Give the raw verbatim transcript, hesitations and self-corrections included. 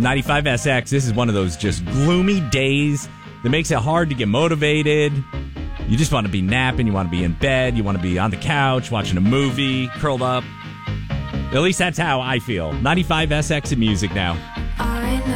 ninety-five S X, this is one of those just gloomy days that makes it hard to get motivated. You just want to be napping. You want to be in bed. You want to be on the couch watching a movie, curled up. At least that's how I feel. ninety-five S X in music now.